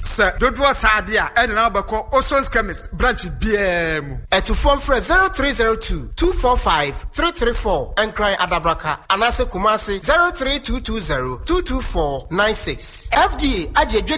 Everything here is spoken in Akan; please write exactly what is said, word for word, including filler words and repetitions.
Sir, don't was idea and now bako Oson's chemist branch B M. At to phone for zero three zero two two four five three three four and cry Adabraka and Ase Kumasi zero three two two zero two two four nine six. F D A